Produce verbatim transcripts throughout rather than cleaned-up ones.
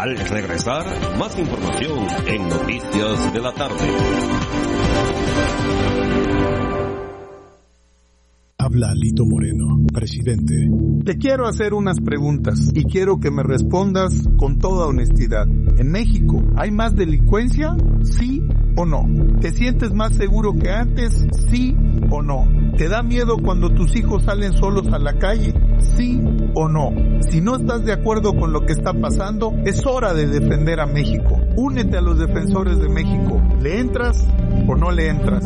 Al regresar, más información en Noticias de la Tarde. Habla Alito Moreno, presidente. Te quiero hacer unas preguntas y quiero que me respondas con toda honestidad. ¿En México hay más delincuencia? ¿Sí o no? ¿Te sientes más seguro que antes? ¿Sí o no? ¿Te da miedo cuando tus hijos salen solos a la calle? ¿Sí o no? Si no estás de acuerdo con lo que está pasando, es hora de defender a México. Únete a los defensores de México. ¿Le entras o no le entras?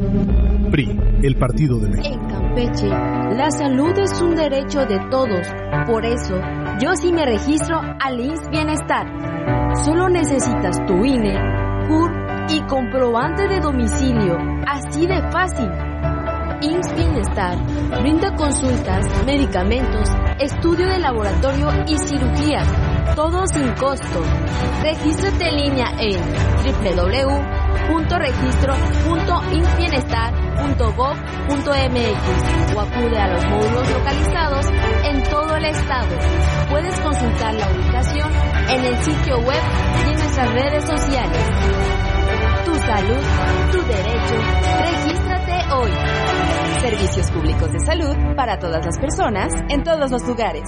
P R I, el Partido de México. En Campeche, la salud es un derecho de todos. Por eso, yo sí me registro al I M S S Bienestar. Solo necesitas tu I N E, C U R y comprobante de domicilio. Así de fácil. I M S S Bienestar brinda consultas, medicamentos, estudio de laboratorio y cirugías, todo sin costo. Regístrate en línea en doble u doble u doble u punto registro punto i m s s bienestar punto gov punto m x o acude a los módulos localizados en todo el estado. Puedes consultar la ubicación en el sitio web y en nuestras redes sociales. Tu salud, tu derecho. Regístrate hoy. Servicios públicos de salud para todas las personas, en todos los lugares.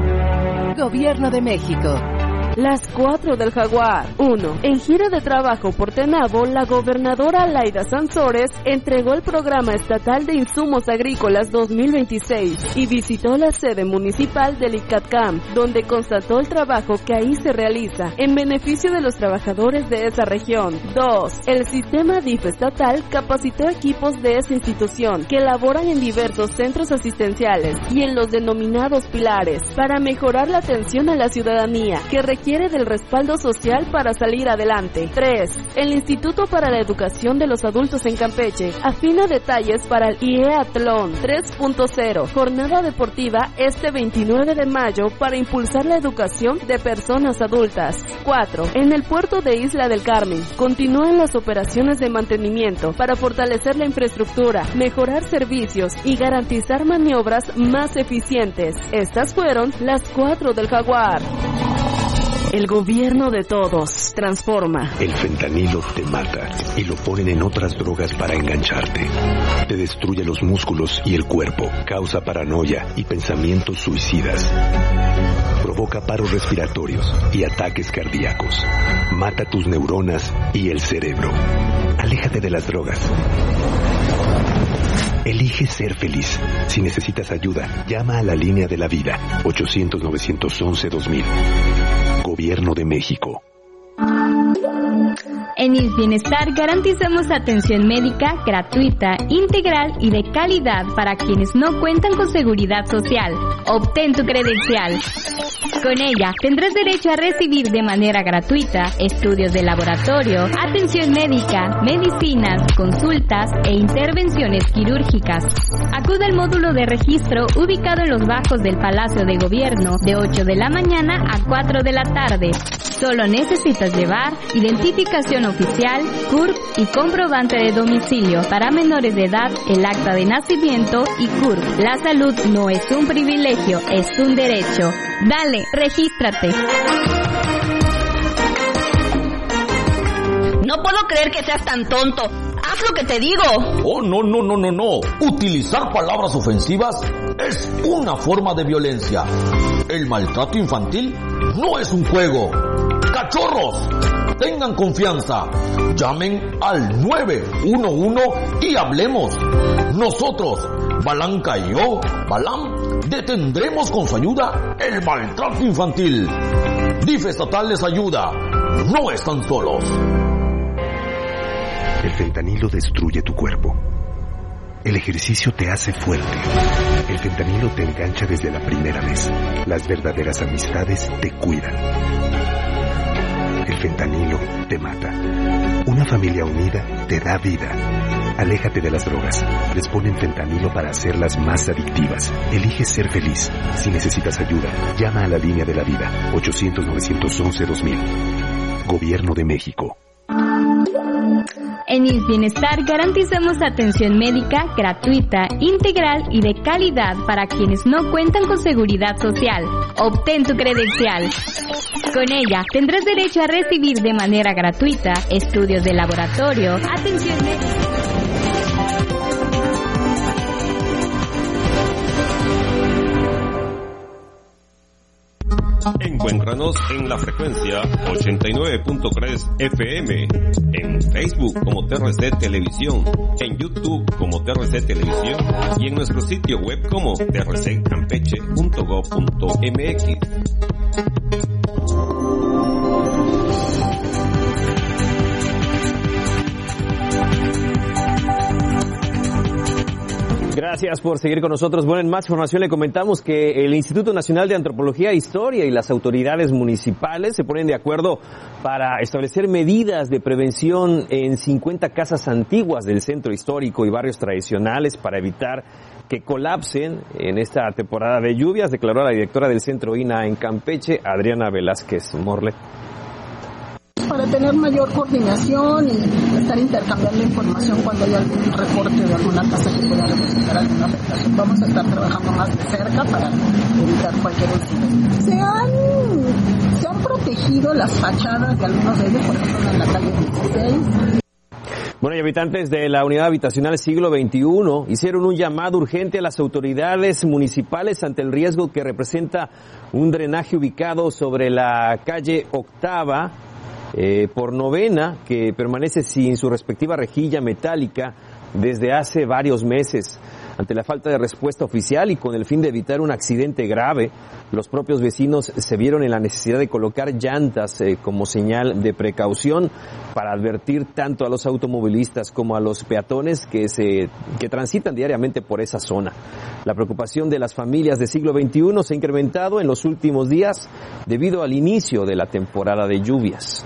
Gobierno de México. Las cuatro del Jaguar. uno. En gira de trabajo por Tenabo, la gobernadora Laida Sansores entregó el Programa Estatal de Insumos Agrícolas dos mil veintiséis y visitó la sede municipal del ICATCAM, donde constató el trabajo que ahí se realiza en beneficio de los trabajadores de esa región. dos. El sistema D I F estatal capacitó equipos de esa institución que laboran en diversos centros asistenciales y en los denominados pilares para mejorar la atención a la ciudadanía que requiere requiere del respaldo social para salir adelante. tres. El Instituto para la Educación de los Adultos en Campeche afina detalles para el IEATLON tres punto cero, jornada deportiva este veintinueve de mayo para impulsar la educación de personas adultas. cuatro. En el puerto de Isla del Carmen continúan las operaciones de mantenimiento para fortalecer la infraestructura, mejorar servicios y garantizar maniobras más eficientes. Estas fueron las cuatro del Jaguar. El gobierno de todos transforma. El fentanilo te mata y lo ponen en otras drogas para engancharte. Te destruye los músculos y el cuerpo, causa paranoia y pensamientos suicidas. Provoca paros respiratorios y ataques cardíacos. Mata tus neuronas y el cerebro. Aléjate de las drogas. Elige ser feliz. Si necesitas ayuda, llama a la línea de la vida, ochocientos, novecientos once, dos mil. Gobierno de México. En I M S S Bienestar garantizamos atención médica gratuita, integral y de calidad para quienes no cuentan con seguridad social. Obtén tu credencial. Con ella tendrás derecho a recibir de manera gratuita estudios de laboratorio, atención médica, medicinas, consultas e intervenciones quirúrgicas. Acude al módulo de registro ubicado en los bajos del Palacio de Gobierno de ocho de la mañana a cuatro de la tarde. Solo necesitas llevar identificación oficial, C U R P y comprobante de domicilio. Para menores de edad, el acta de nacimiento y C U R P. La salud no es un privilegio, es un derecho. Dale, regístrate. No puedo creer que seas tan tonto. Haz lo que te digo. Oh, no, no, no, no, no. Utilizar palabras ofensivas es una forma de violencia. El maltrato infantil no es un juego. ¡Cachorros! Tengan confianza. Llamen al nueve uno uno y hablemos. Nosotros, Balanca y yo, Balam, detendremos con su ayuda el maltrato infantil. D I F estatal les ayuda. No están solos. El fentanilo destruye tu cuerpo. El ejercicio te hace fuerte. El fentanilo te engancha desde la primera vez. Las verdaderas amistades te cuidan. El fentanilo te mata. Una familia unida te da vida. Aléjate de las drogas. Les ponen fentanilo para hacerlas más adictivas. Elige ser feliz. Si necesitas ayuda, llama a la línea de la vida, ochocientos, novecientos once, dos mil. Gobierno de México. En I M S S Bienestar garantizamos atención médica gratuita, integral y de calidad para quienes no cuentan con seguridad social. Obtén tu credencial. Con ella tendrás derecho a recibir de manera gratuita estudios de laboratorio, atención médica. Encuéntranos en la frecuencia ochenta y nueve punto tres F M, en Facebook como T R C Televisión, en YouTube como T R C Televisión y en nuestro sitio web como t r c campeche punto gob punto m x. Gracias por seguir con nosotros. Bueno, en más información le comentamos que el Instituto Nacional de Antropología e Historia y las autoridades municipales se ponen de acuerdo para establecer medidas de prevención en cincuenta casas antiguas del centro histórico y barrios tradicionales para evitar que colapsen en esta temporada de lluvias, declaró la directora del Centro I N A en Campeche, Adriana Velázquez Morlet. Para tener mayor coordinación y estar intercambiando información cuando hay algún reporte de alguna casa que pueda representar alguna afectación. Vamos a estar trabajando más de cerca para evitar cualquier incidente. Se han, se han protegido las fachadas de algunos de ellos, por ejemplo en la calle dieciséis. Bueno, y habitantes de la unidad habitacional Siglo veintiuno hicieron un llamado urgente a las autoridades municipales ante el riesgo que representa un drenaje ubicado sobre la calle Octava, Eh, por Novena, que permanece sin su respectiva rejilla metálica desde hace varios meses. Ante la falta de respuesta oficial y con el fin de evitar un accidente grave, los propios vecinos se vieron en la necesidad de colocar llantas eh, como señal de precaución para advertir tanto a los automovilistas como a los peatones que se que transitan diariamente por esa zona. La preocupación de las familias de Siglo veintiuno se ha incrementado en los últimos días debido al inicio de la temporada de lluvias.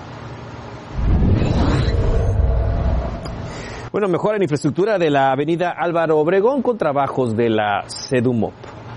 Bueno, mejora en infraestructura de la avenida Álvaro Obregón con trabajos de la SEDUMOP.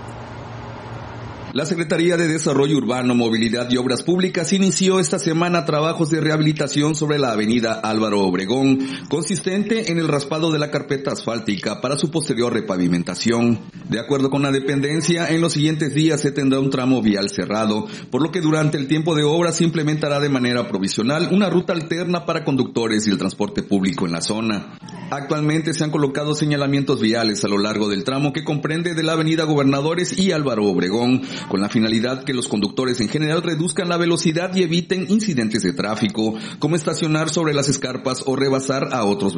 La Secretaría de Desarrollo Urbano, Movilidad y Obras Públicas inició esta semana trabajos de rehabilitación sobre la avenida Álvaro Obregón, consistente en el raspado de la carpeta asfáltica para su posterior repavimentación. De acuerdo con la dependencia, en los siguientes días se tendrá un tramo vial cerrado, por lo que durante el tiempo de obra se implementará de manera provisional una ruta alterna para conductores y el transporte público en la zona. Actualmente se han colocado señalamientos viales a lo largo del tramo que comprende de la avenida Gobernadores y Álvaro Obregón, con la finalidad que los conductores en general reduzcan la velocidad y eviten incidentes de tráfico, como estacionar sobre las escarpas o rebasar a otros